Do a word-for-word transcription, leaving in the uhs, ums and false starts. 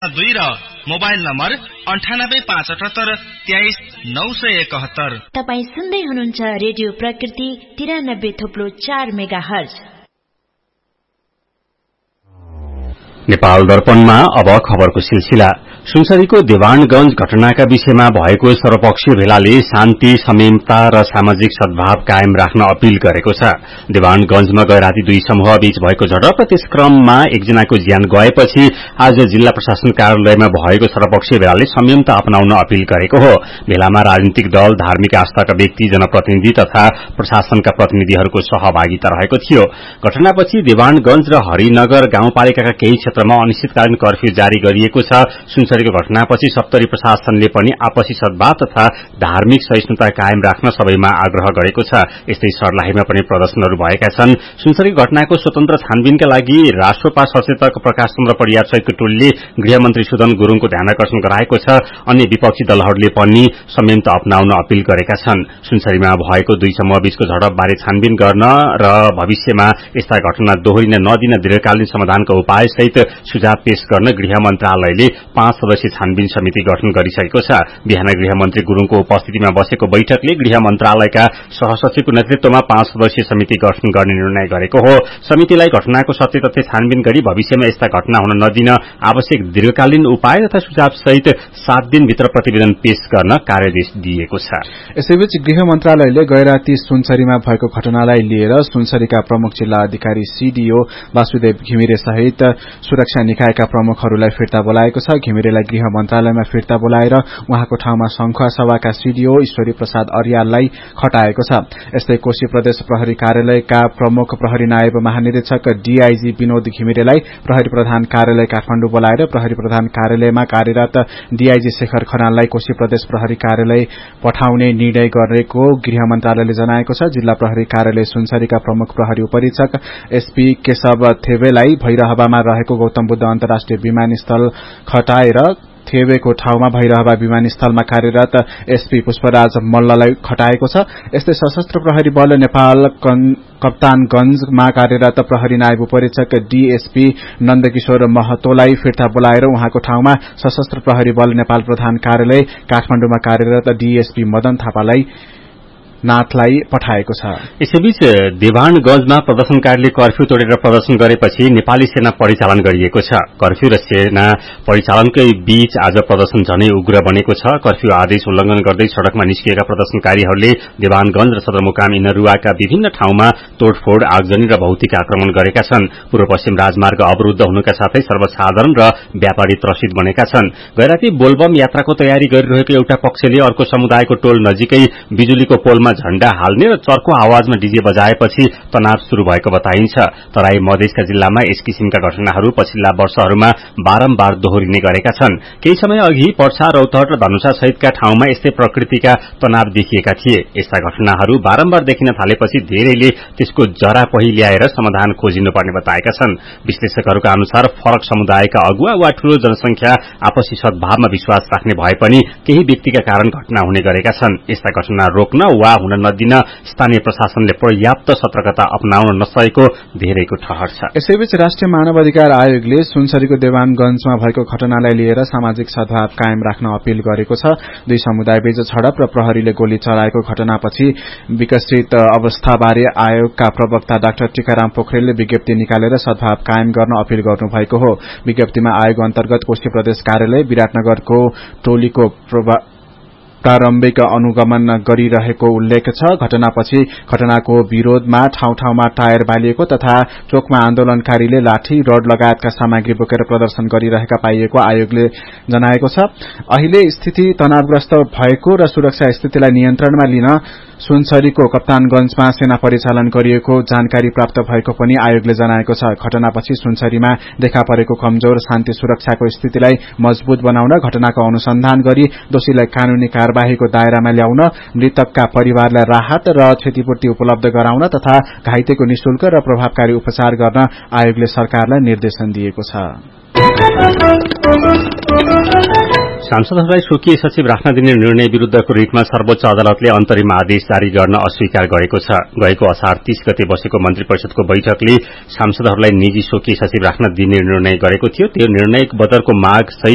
दुई र mobile number अन्ठानब्बे पाँच अठहत्तर तेइस नौ सय एकहत्तर। तपाईँ सुन्दै हुनुहुन्छ रेडियो प्रकृति तिरानब्बे थोप्लो चार मेगा हर्ज। नेपाल दर्पणमा अब खबरको सिलसिला। सुनसरीको देवानगंज घटनाका विषयमा भएको सर्वपक्षीय भेलाले शान्ति, संयमता र सामाजिक सद्भाव कायम राख्न अपील गरेको छ। देवानगंजमा गए राति दुई समूह बीच भएको झडप र त्यस क्रममा एकजनाको ज्यान गएपछि आज जिल्ला प्रशासन कार्यालयमा भएको सर्वपक्षीय भेलाले संयमता अपनाउन अपील गरेको हो। भेलामा राजनीतिक दल, धार्मिक आस्थाका व्यक्ति, जनप्रतिनिधि तथा प्रशासनका प्रतिनिधिहरूको सहभागिता रहेको थियो। घटनापछि देवानगंज र हरिनगर गाउँपालिकाका केही क्षेत्रमा अनिश्चितकालीन कर्फ्यू जारी गरिएको छ। सुनसरीको घटनापछि सप्तरी प्रशासनले पनि आपसी सद्भाव तथा धार्मिक सहिष्णुता कायम राख्न सबैमा आग्रह गरेको छ। यस्तै सर्लाहीमा पनि प्रदर्शनहरू भएका छन्। सुनसरीको घटनाको स्वतन्त्र छानबिनका लागि राष्ट्रपा सचेतक प्रकाश चन्द्र पडियार सहितको टोलीले गृहमन्त्री सुदन गुरूङको ध्यानकर्षण गराएको छ। अन्य विपक्षी दलहरूले पनि संयमता अपनाउन अपील गरेका छन्। सुनसरीमा भएको दुई समूह बीचको झडपबारे छानबिन गर्न र भविष्यमा यस्ता घटना दोहोरिन नदिन दीर्घकालीन समाधानका उपाय सहित सुझाव पेश गर्न गृह मन्त्रालयले पाँच सदस्यीय छानबिन समिति गठन गरिसकेको छ। बिहान गृहमन्त्री गुरूङको उपस्थितिमा बसेको बैठकले गृह मन्त्रालयका सहसचिवको नेतृत्वमा पाँच सदस्यीय समिति गठन गर्ने निर्णय गरेको हो। समितिलाई घटनाको सत्य तथ्य छानबिन गरी भविष्यमा यस्ता घटना हुन नदिन आवश्यक दीर्घकालीन उपाय तथा सुझाव सहित सात दिनभित्र प्रतिवेदन पेश गर्न कार्यादेश दिएको छ। यसैबीच गृह मन्त्रालयले गैराती सुनसरीमा भएको घटनालाई लिएर सुनसरीका प्रमुख जिल्ला अधिकारी सीडीओ वासुदेव घिमिरे सहित सुरक्षा निकायका प्रमुखहरूलाई फिर्ता बोलाएको छ। घिमिरेलाई गृह मन्त्रालयमा फिर्ता बोलाएर उहाँको ठाउँमा संखुवा सभाका सीडीओ ईश्वरी प्रसाद अर्याललाई खटाएको छ। यस्तै कोशी प्रदेश प्रहरी कार्यालयका प्रमुख प्रहरी नायब महानिरीक्षक डीआईजी विनोद घिमिरेलाई प्रहरी प्रधान कार्यालय काठमाडौँ बोलाएर प्रहरी प्रधान कार्यालयमा कार्यरत डीआईजी शेखर खनाललाई कोशी प्रदेश प्रहरी कार्यालय पठाउने निर्णय गरेको गृह मन्त्रालयले जनाएको छ। जिल्ला प्रहरी कार्यालय सुनसरीका प्रमुख प्रहरी उपरीक्षक एसपी केशव थेवेलाई भैरहवामा रहेको गौतम बुद्ध अन्तर्राष्ट्रिय विमानस्थल खटाएर थेवेको ठाउँमा भैरहवा विमानस्थलमा कार्यरत एसपी पुष्पराज मल्ललाई खटाएको छ। यस्तै सशस्त्र प्रहरी बल नेपाल कप्तानगंजमा कार्यरत प्रहरी नायब उपरीक्षक डीएसपी नन्दकिशोर महतोलाई फिर्ता बोलाएर उहाँको ठाउँमा सशस्त्र प्रहरी बल नेपाल प्रधान कार्यालय काठमाडौँमा कार्यरत डीएसपी मदन थापालाई नाथलाई पठाएको छ। यसैबीच देवानगंजमा प्रदर्शनकारीले कर्फ्यू तोडेर प्रदर्शन गरेपछि नेपाली सेना परिचालन गरिएको छ। कर्फ्यू र सेना परिचालनकै बीच आज प्रदर्शन झनै उग्र बनेको छ। कर्फ्यू आदेश उल्लंघन गर्दै सड़कमा निस्किएका प्रदर्शनकारीहरूले देवानगंज र सदरमुकाम इनरुवाका विभिन्न ठाउँमा तोडफोड़, आगजनी र भौतिक आक्रमण गरेका छन्। पूर्व पश्चिम राजमार्ग अवरूद्ध हुनुका साथै सर्वसाधारण र व्यापारी त्रसित बनेका छन्। गैराती बोलबम यात्राको तयारी गरिरहेको एउटा पक्षले अर्को समुदायको टोल नजिकै बिजुलीको पोलमा झण्डा हाल्ने र चर्को आवाजमा डीजे बजाएपछि तनाव शुरू भएको बताइन्छ। तराई मधेसका जिल्लामा यस किसिमका घटनाहरू पछिल्ला वर्षहरूमा बारम्बार दोहोरिने गरेका छन्। केही समय अघि पर्सा, रौतहट र धनुषा सहितका ठाउँमा यस्तै प्रकृतिका तनाव देखिएका थिए। यस्ता घटनाहरू बारम्बार देखिन थालेपछि धेरैले त्यसको जरा पहिल्याएर समाधान खोजिनुपर्ने बताएका छन्। विश्लेषकहरूका अनुसार फरक समुदायका अगुवा वा ठूलो जनसंख्या आपसी सद्भावमा विश्वास राख्ने भए पनि केही व्यक्तिका कारण घटना हुने गरेका छन्। यस्ता घटना रोक्न वा हुन नदिन स्थानीय प्रशासनले पर्याप्त सतर्कता अपनाउन नसकेको धेरैको ठहर छ। यसैबीच राष्ट्रिय मानव अधिकार आयोगले सुनसरीको देवानगंजमा भएको घटनालाई लिएर सामाजिक सद्भाव कायम राख्न अपील गरेको छ। दुई समुदायबीच झडप र प्रहरीले गोली चलाएको घटनापछि विकसित अवस्थाबारे आयोगका प्रवक्ता डाक्टर टीकाराम पोखरेलले विज्ञप्ति निकालेर सद्भाव कायम गर्न अपील गर्नुभएको हो। विज्ञप्तिमा आयोग अन्तर्गत कोशी प्रदेश कार्यालय विराटनगरको टोलीको प्रारम्भिक अनुगमन गरिरहेको उल्लेख छ। घटनापछि घटनाको विरोधमा ठाउँ ठाउँमा टायर बालिएको तथा चोकमा आन्दोलनकारीले लाठी, रड लगायतका सामग्री बोकेर प्रदर्शन गरिरहेका पाइएको आयोगले जनाएको छ। अहिले स्थिति तनावग्रस्त भएको र सुरक्षा स्थितिलाई नियन्त्रणमा लिन सुनसरीको कप्तानगंजमा सेना परिचालन गरिएको जानकारी प्राप्त भएको पनि आयोगले जनाएको छ। घटनापछि सुनसरीमा देखा परेको कमजोर शान्ति सुरक्षाको स्थितिलाई मजबूत बनाउन, घटनाको अनुसन्धान गरी दोषीलाई कानूनी कार्यवाहीको दायरामा ल्याउन, मृतकका परिवारलाई राहत र क्षतिपूर्ति उपलब्ध गराउन तथा घाइतेको निशुल्क र प्रभावकारी उपचार गर्न आयोगले सरकारलाई निर्देशन दिएको छ। सांसदहरूलाई स्वकीय सचिव राख्न दिने निर्णय विरूद्धको रिटमा सर्वोच्च अदालतले अन्तरिम आदेश जारी गर्न अस्वीकार गरेको छ। गएको असार तीस गते बसेको मन्त्री परिषदको बैठकले सांसदहरूलाई निजी स्वकीय सचिव राख्न दिने निर्णय गरेको थियो। त्यो निर्णय बदरको माग